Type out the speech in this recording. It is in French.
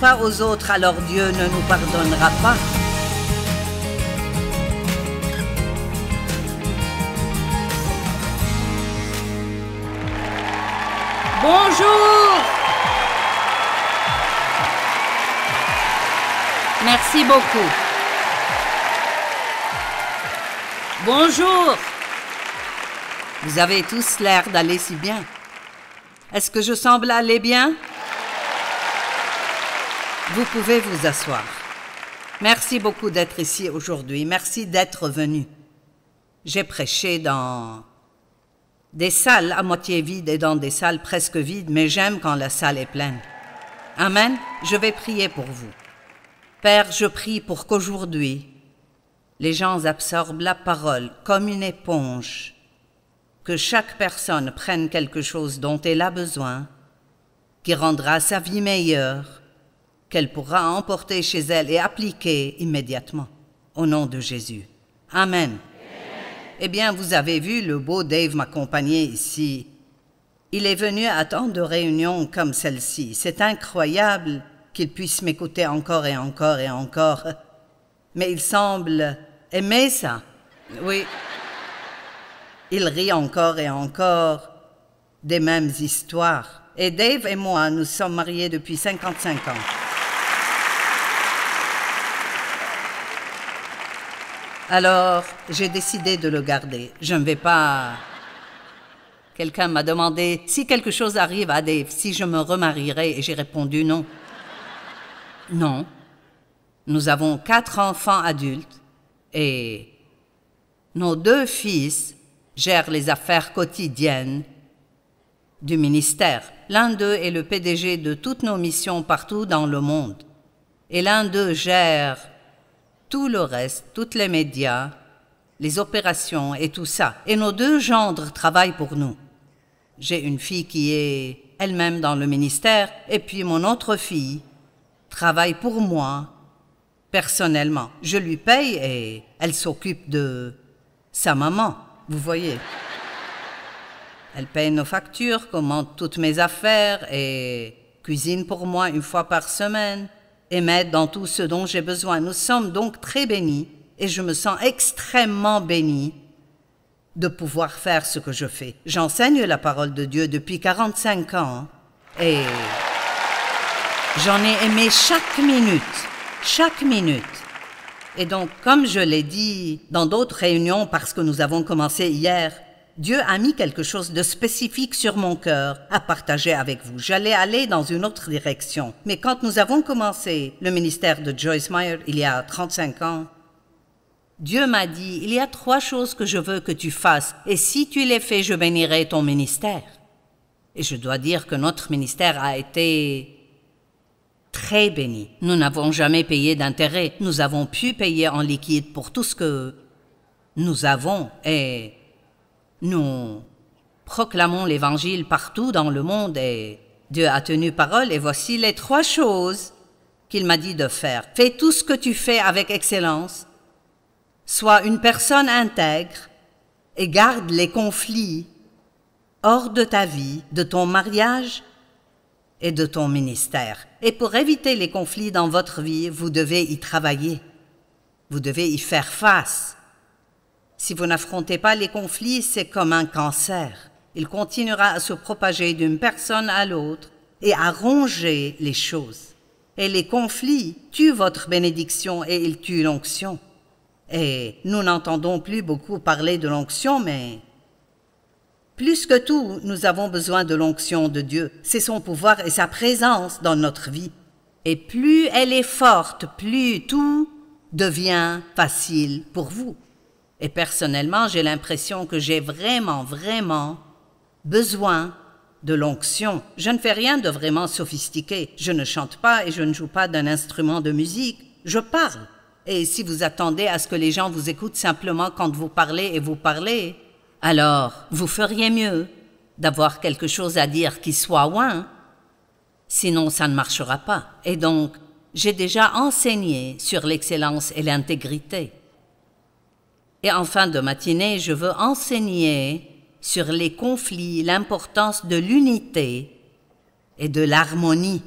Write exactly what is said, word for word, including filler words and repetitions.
pas aux autres, alors Dieu ne nous pardonnera pas. Bonjour! Merci beaucoup. Bonjour! Vous avez tous l'air d'aller si bien. Est-ce que je semble aller bien? Vous pouvez vous asseoir. Merci beaucoup d'être ici aujourd'hui. Merci d'être venu. J'ai prêché dans des salles à moitié vides et dans des salles presque vides, mais j'aime quand la salle est pleine. Amen. Je vais prier pour vous. Père, je prie pour qu'aujourd'hui, les gens absorbent la parole comme une éponge, que chaque personne prenne quelque chose dont elle a besoin, qui rendra sa vie meilleure, qu'elle pourra emporter chez elle et appliquer immédiatement, au nom de Jésus. Amen. Amen. Eh bien, vous avez vu, le beau Dave m'accompagner ici. Il est venu à tant de réunions comme celle-ci. C'est incroyable qu'il puisse m'écouter encore et encore et encore. Mais il semble aimer ça. Oui. Il rit encore et encore des mêmes histoires. Et Dave et moi, nous sommes mariés depuis cinquante-cinq ans. Alors, j'ai décidé de le garder. Je ne vais pas... Quelqu'un m'a demandé si quelque chose arrive à Dave, si je me remarierais, et j'ai répondu non. Non. Nous avons quatre enfants adultes et nos deux fils gèrent les affaires quotidiennes du ministère. L'un d'eux est le P D G de toutes nos missions partout dans le monde. Et l'un d'eux gère tout le reste, tous les médias, les opérations et tout ça. Et nos deux gendres travaillent pour nous. J'ai une fille qui est elle-même dans le ministère, et puis mon autre fille travaille pour moi, personnellement. Je lui paye et elle s'occupe de sa maman, vous voyez. Elle paye nos factures, commande toutes mes affaires et cuisine pour moi une fois par semaine et m'aide dans tout ce dont j'ai besoin. Nous sommes donc très bénis et je me sens extrêmement bénie de pouvoir faire ce que je fais. J'enseigne la parole de Dieu depuis quarante-cinq ans et j'en ai aimé chaque minute, chaque minute. Et donc, comme je l'ai dit dans d'autres réunions, parce que nous avons commencé hier, Dieu a mis quelque chose de spécifique sur mon cœur à partager avec vous. J'allais aller dans une autre direction. Mais quand nous avons commencé le ministère de Joyce Meyer il y a trente-cinq ans, Dieu m'a dit, il y a trois choses que je veux que tu fasses, et si tu les fais, je bénirai ton ministère. Et je dois dire que notre ministère a été très béni. Nous n'avons jamais payé d'intérêt. Nous avons pu payer en liquide pour tout ce que nous avons, et nous proclamons l'Évangile partout dans le monde, et Dieu a tenu parole, et voici les trois choses qu'il m'a dit de faire. Fais tout ce que tu fais avec excellence. Sois une personne intègre et garde les conflits hors de ta vie, de ton mariage et de ton ministère. Et pour éviter les conflits dans votre vie, vous devez y travailler. Vous devez y faire face. Si vous n'affrontez pas les conflits, c'est comme un cancer. Il continuera à se propager d'une personne à l'autre et à ronger les choses. Et les conflits tuent votre bénédiction et ils tuent l'onction. Et nous n'entendons plus beaucoup parler de l'onction, mais plus que tout, nous avons besoin de l'onction de Dieu. C'est son pouvoir et sa présence dans notre vie. Et plus elle est forte, plus tout devient facile pour vous. Et personnellement, j'ai l'impression que j'ai vraiment, vraiment besoin de l'onction. Je ne fais rien de vraiment sophistiqué. Je ne chante pas et je ne joue pas d'un instrument de musique. Je parle. Et si vous attendez à ce que les gens vous écoutent simplement quand vous parlez et vous parlez, alors vous feriez mieux d'avoir quelque chose à dire qui soit ouin. Sinon, ça ne marchera pas. Et donc, j'ai déjà enseigné sur l'excellence et l'intégrité. Et en fin de matinée, je veux enseigner sur les conflits, l'importance de l'unité et de l'harmonie.